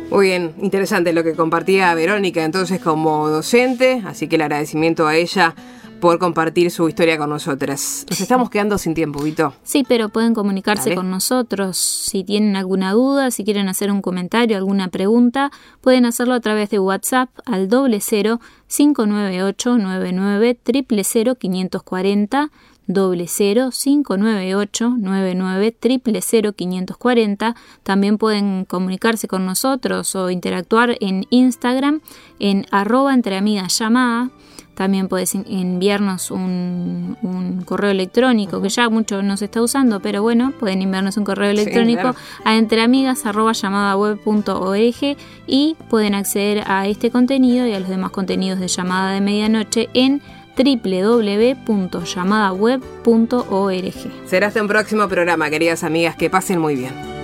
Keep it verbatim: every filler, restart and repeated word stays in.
Muy bien, interesante lo que compartía Verónica entonces como docente, así que el agradecimiento a ella por compartir su historia con nosotras. Nos estamos quedando sin tiempo, Vito. Sí, pero pueden comunicarse Dale. con nosotros. Si tienen alguna duda, si quieren hacer un comentario, alguna pregunta, pueden hacerlo a través de WhatsApp al doble cero cinco nueve ocho nueve nueve cero cero quinientos cuarenta, doble cero cinco nueve ocho nueve nueve cero cero quinientos cuarenta. También pueden comunicarse con nosotros o interactuar en Instagram en arroba entre amigas llamada. También puedes enviarnos un, un correo electrónico, uh-huh. que ya mucho no se está usando, pero bueno, pueden enviarnos un correo electrónico sí, claro. a entreamigas arroba llamadaweb punto org y pueden acceder a este contenido y a los demás contenidos de Llamada de Medianoche en doble u doble u doble u punto llamadaweb punto org. Será hasta un próximo programa, queridas amigas, que pasen muy bien.